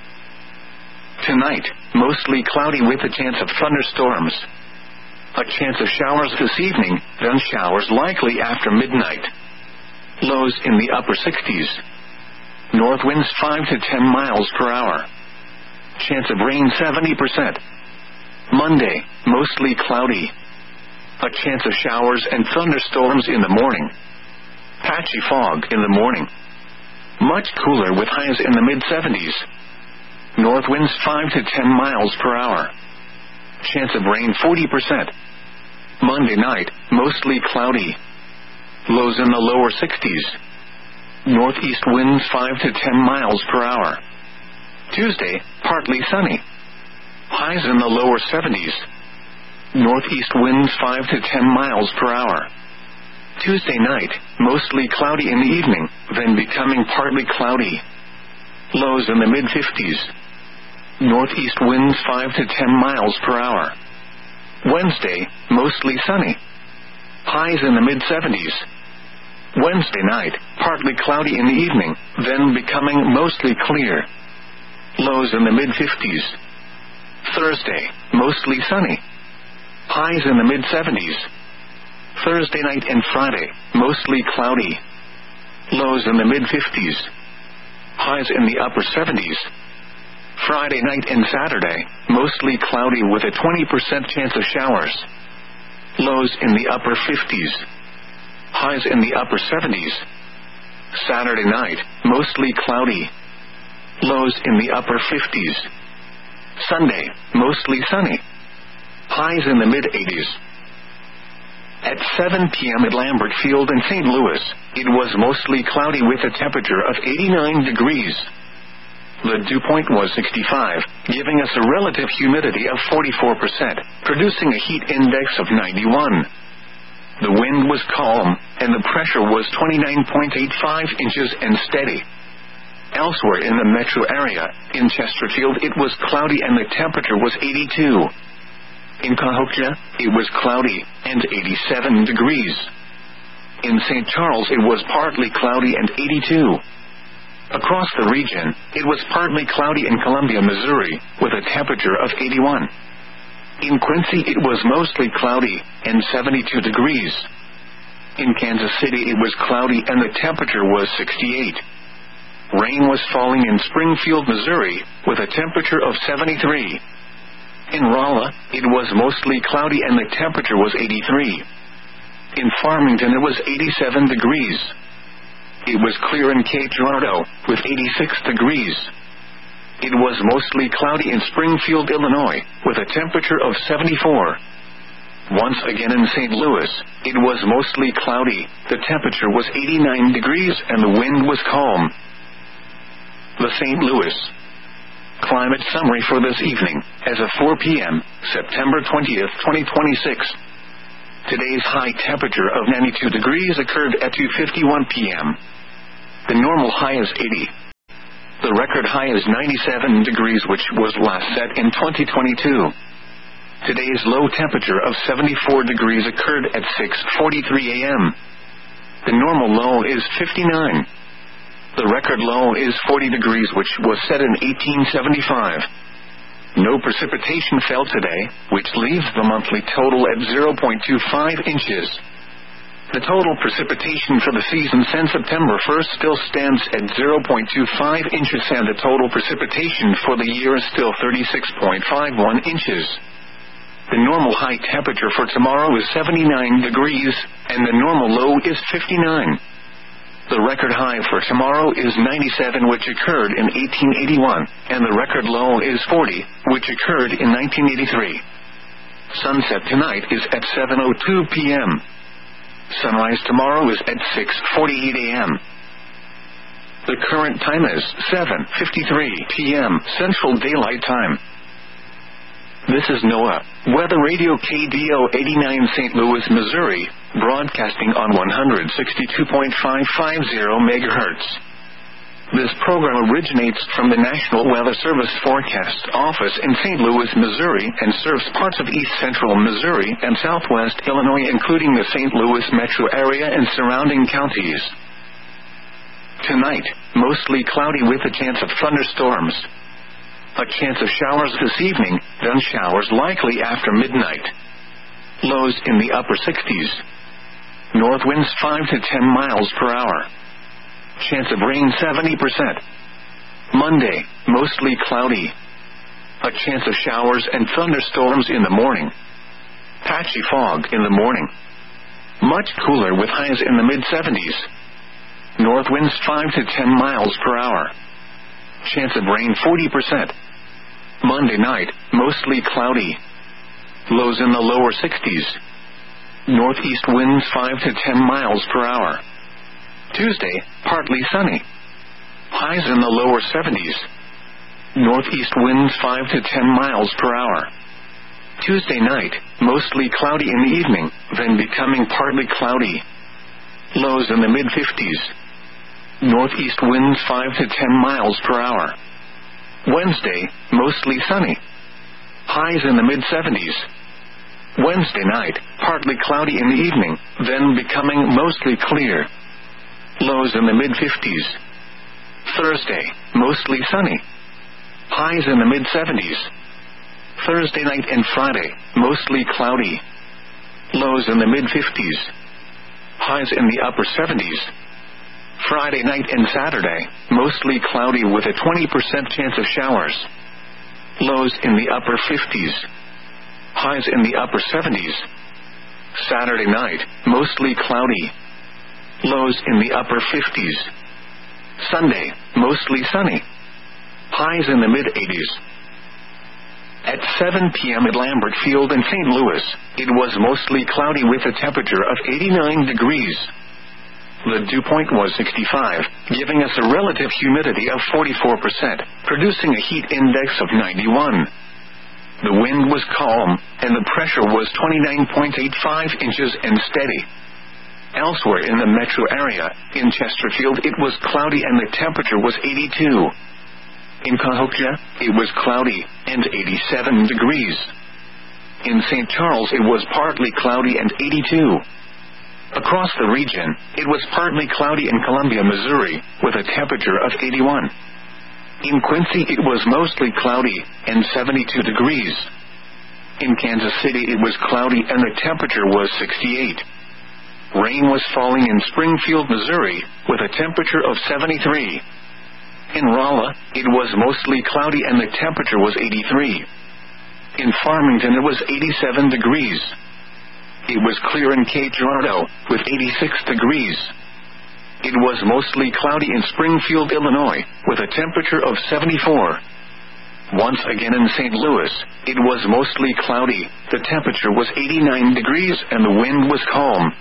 Tonight, mostly cloudy with a chance of thunderstorms. A chance of showers this evening, then showers likely after midnight. Lows in the upper 60s. North winds 5 to 10 miles per hour. Chance of rain 70%. Monday, mostly cloudy. A chance of showers and thunderstorms in the morning. Patchy fog in the morning. Much cooler with highs in the mid-70s. North winds 5 to 10 miles per hour. Chance of rain 40%. Monday night, mostly cloudy. Lows in the lower 60s. Northeast winds 5 to 10 miles per hour. Tuesday, partly sunny. Highs in the lower 70s. Northeast winds 5 to 10 miles per hour. Tuesday night, mostly cloudy in the evening, then becoming partly cloudy. Lows in the mid-50s. Northeast winds 5 to 10 miles per hour. Wednesday, mostly sunny. Highs in the mid-70s. Wednesday night, partly cloudy in the evening, then becoming mostly clear. Lows in the mid-50s. Thursday, mostly sunny. Highs in the mid-70s. Thursday night and Friday, mostly cloudy. Lows in the mid-50s. Highs in the upper 70s. Friday night and Saturday, mostly cloudy with a 20% chance of showers. Lows in the upper 50s. Highs in the upper 70s. Saturday night, mostly cloudy. Lows in the upper 50s. Sunday, mostly sunny. Highs in the mid-80s. At 7 p.m. at Lambert Field in St. Louis, it was mostly cloudy with a temperature of 89 degrees. The dew point was 65, giving us a relative humidity of 44%, producing a heat index of 91. The wind was calm, and the pressure was 29.85 inches and steady. Elsewhere in the metro area, in Chesterfield, it was cloudy and the temperature was 82. In Cahokia, it was cloudy and 87 degrees. In St. Charles, it was partly cloudy and 82. Across the region, it was partly cloudy in Columbia, Missouri, with a temperature of 81. In Quincy, it was mostly cloudy and 72 degrees. In Kansas City, it was cloudy and the temperature was 68. Rain was falling in Springfield, Missouri, with a temperature of 73. In Rolla, it was mostly cloudy and the temperature was 83. In Farmington, it was 87 degrees. It was clear in Cape Girardeau, with 86 degrees. It was mostly cloudy in Springfield, Illinois, with a temperature of 74. Once again in St. Louis, it was mostly cloudy, the temperature was 89 degrees and the wind was calm. The St. Louis climate summary for this evening, as of 4 p.m., September 20th, 2026. Today's high temperature of 92 degrees occurred at 2:51 p.m. The normal high is 80. The record high is 97 degrees, which was last set in 2022. Today's low temperature of 74 degrees occurred at 6:43 a.m. The normal low is 59. The record low is 40 degrees, which was set in 1875. No precipitation fell today, which leaves the monthly total at 0.25 inches. The total precipitation for the season since September 1st still stands at 0.25 inches, and the total precipitation for the year is still 36.51 inches. The normal high temperature for tomorrow is 79 degrees, and the normal low is 59. The record high for tomorrow is 97, which occurred in 1881, and the record low is 40, which occurred in 1983. Sunset tonight is at 7:02 p.m. Sunrise tomorrow is at 6:48 a.m. The current time is 7:53 p.m. Central Daylight Time. This is NOAA Weather Radio KDO 89 St. Louis, Missouri, broadcasting on 162.550 MHz. This program originates from the National Weather Service Forecast Office in St. Louis, Missouri, and serves parts of east central Missouri and southwest Illinois, including the St. Louis metro area and surrounding counties. Tonight, mostly cloudy with a chance of thunderstorms. A chance of showers this evening, then showers likely after midnight. Lows in the upper 60s. North winds 5 to 10 miles per hour. Chance of rain 70%. Monday, mostly cloudy. A chance of showers and thunderstorms in the morning. Patchy fog in the morning. Much cooler with highs in the mid-70s. North winds 5 to 10 miles per hour. Chance of rain 40%. Monday night, mostly cloudy. Lows in the lower 60s. Northeast winds 5 to 10 miles per hour. Tuesday, partly sunny. Highs in the lower 70s. Northeast winds 5 to 10 miles per hour. Tuesday night, mostly cloudy in the evening, then becoming partly cloudy. Lows in the mid-50s. Northeast winds 5 to 10 miles per hour. Wednesday, mostly sunny. Highs in the mid-70s. Wednesday night, partly cloudy in the evening, then becoming mostly clear. Lows in the mid-50s. Thursday, mostly sunny. Highs in the mid-70s. Thursday night and Friday, mostly cloudy. Lows in the mid-50s. Highs in the upper 70s. Friday night and Saturday, mostly cloudy with a 20% chance of showers. Lows in the upper 50s. Highs in the upper 70s. Saturday night, mostly cloudy. Lows in the upper 50s. Sunday, mostly sunny. Highs in the mid-80s. At 7 p.m. at Lambert Field in St. Louis, it was mostly cloudy with a temperature of 89 degrees. The dew point was 65, giving us a relative humidity of 44%, producing a heat index of 91. The wind was calm, and the pressure was 29.85 inches and steady. Elsewhere in the metro area, in Chesterfield, it was cloudy and the temperature was 82. In Cahokia, it was cloudy and 87 degrees. In St. Charles, it was partly cloudy and 82. Across the region, it was partly cloudy in Columbia, Missouri, with a temperature of 81. In Quincy, it was mostly cloudy and 72 degrees. In Kansas City, it was cloudy and the temperature was 68. Rain was falling in Springfield, Missouri, with a temperature of 73. In Rolla, it was mostly cloudy and the temperature was 83. In Farmington, it was 87 degrees. It was clear in Cape Girardeau, with 86 degrees. It was mostly cloudy in Springfield, Illinois, with a temperature of 74. Once again in St. Louis, it was mostly cloudy, the temperature was 89 degrees and the wind was calm.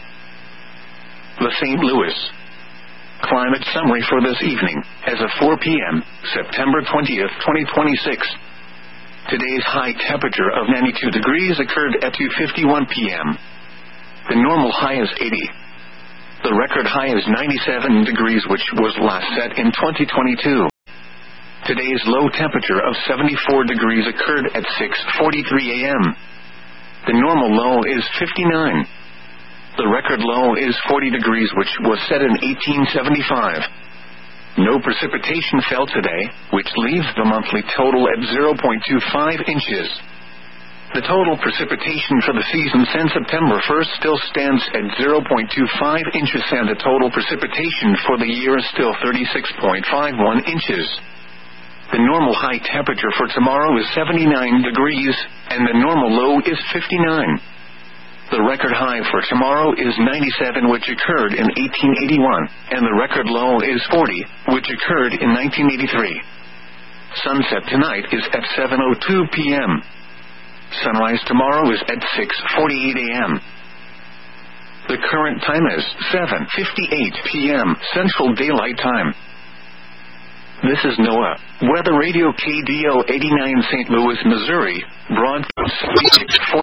The St. Louis climate summary for this evening, as of 4 p.m., September 20th, 2026. Today's high temperature of 92 degrees occurred at 2:51 p.m. The normal high is 80. The record high is 97 degrees, which was last set in 2022. Today's low temperature of 74 degrees occurred at 6:43 a.m. The normal low is 59. The record low is 40 degrees, which was set in 1875. No precipitation fell today, which leaves the monthly total at 0.25 inches. The total precipitation for the season since September 1st still stands at 0.25 inches, and the total precipitation for the year is still 36.51 inches. The normal high temperature for tomorrow is 79 degrees, and the normal low is 59. The record high for tomorrow is 97, which occurred in 1881, and the record low is 40, which occurred in 1983. Sunset tonight is at 7:02 p.m. Sunrise tomorrow is at 6:48 a.m. The current time is 7:58 p.m. Central Daylight Time. This is NOAA Weather Radio, KDO 89 St. Louis, Missouri, broadcast 6:40.